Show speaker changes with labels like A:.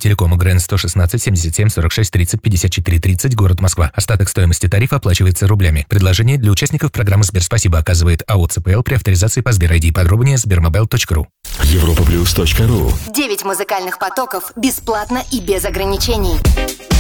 A: телекому ГРЭН 116 77 46 30 54 30, город Москва. Остаток стоимости тарифа оплачивается рублями. Предложение для участников программы «Сберспасибо» оказывает АО ЦПЛ при авторизации по Сбер-ID. Подробнее sbermobile.ru.
B: Europaplus.ru.
C: 9 музыкальных потоков бесплатно и без ограничений.